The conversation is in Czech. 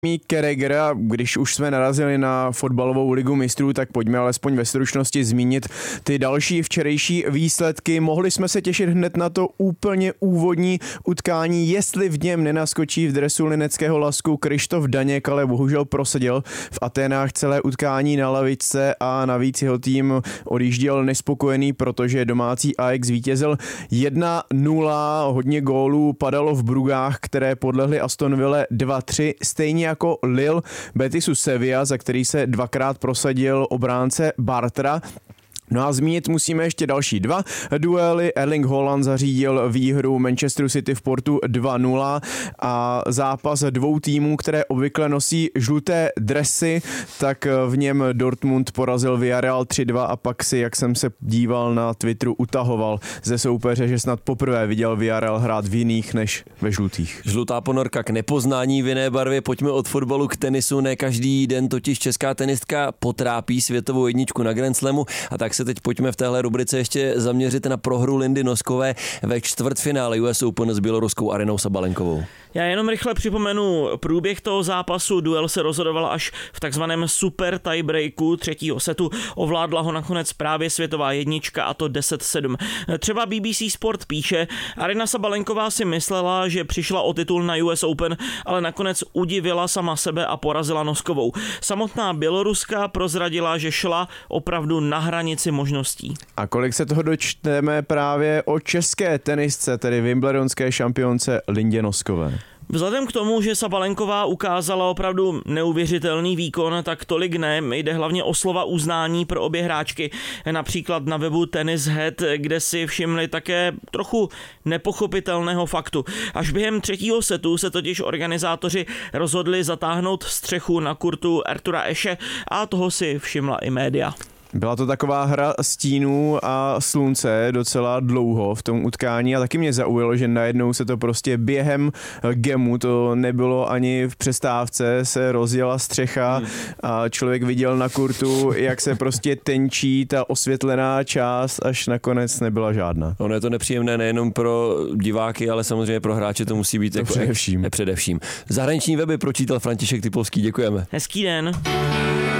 Carragher, a když už jsme narazili na fotbalovou ligu mistrů, tak pojďme alespoň ve stručnosti zmínit ty další včerejší výsledky. Mohli jsme se těšit hned na to úplně úvodní utkání, jestli v něm nenaskočí v dresu lineckého Lasku Krištof Daněk, ale bohužel proseděl v Aténách celé utkání na lavičce a navíc jeho tým odjížděl nespokojený, protože domácí Ajax vítězil 1-0, hodně gólů padalo v Brugách, které podlehly Aston Ville 2-3, stejně jako Lille Betisu Sevilla, za který se dvakrát prosadil obránce Bartra. No a zmínit musíme ještě další dva duely. Erling Haaland zařídil výhru Manchesteru City v Portu 2-0 a zápas dvou týmů, které obvykle nosí žluté dresy, tak v něm Dortmund porazil Villarreal 3-2 a pak si, jak jsem se díval na Twitteru, utahoval ze soupeře, že snad poprvé viděl Villarreal hrát v jiných než ve žlutých. Žlutá ponorka k nepoznání v jiné barvě. Pojďme od fotbalu k tenisu. Ne každý den totiž česká tenistka potrápí světovou jedničku na Grand Slamu, a tak se teď pojďme v téhle rubrice ještě zaměřit na prohru Lindy Noskové ve čtvrtfinále US Open s běloruskou Arenou Sabalenkovou. Já jenom rychle připomenu průběh toho zápasu. Duel se rozhodoval až v takzvaném super tiebreaku třetího setu. Ovládla ho nakonec právě světová jednička, a to 10-7. Třeba BBC Sport píše, Arena Sabalenková si myslela, že přišla o titul na US Open, ale nakonec udivila sama sebe a porazila Noskovou. Samotná Běloruska prozradila, že šla opravdu na hranici možností. A kolik se toho dočteme právě o české tenisce, tedy wimbledonské šampionce Lindě Noskové? Vzhledem k tomu, že Sabalenková ukázala opravdu neuvěřitelný výkon, tak tolik ne, jde hlavně o slova uznání pro obě hráčky. Například na webu Tennis Head, kde si všimli také trochu nepochopitelného faktu. Až během třetího setu se totiž organizátoři rozhodli zatáhnout střechu na kurtu Artura Ashe a toho si všimla i média. Byla to taková hra stínů a slunce docela dlouho v tom utkání a taky mě zaujalo, že najednou se to prostě během gemu, to nebylo ani v přestávce, se rozjela střecha a člověk viděl na kurtu, jak se prostě tenčí ta osvětlená část, až nakonec nebyla žádná. Ono je to nepříjemné nejenom pro diváky, ale samozřejmě pro hráče to musí být to jako především. Zahraniční weby pročítal František Typovský, děkujeme. Hezký den.